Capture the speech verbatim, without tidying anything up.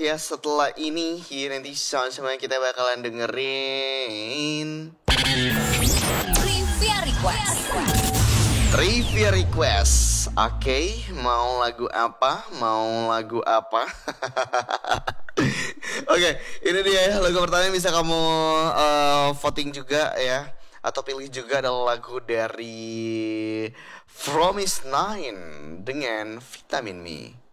ya, setelah ini ya, nanti sama-sama kita bakalan dengerin Trivia Request. Trivia Request. Oke, okay, mau lagu apa? Mau lagu apa? Oke, okay, ini dia ya, lagu pertama yang bisa kamu uh, voting juga ya, atau pilih juga adalah lagu dari Promise Nine dengan Vitamin Me.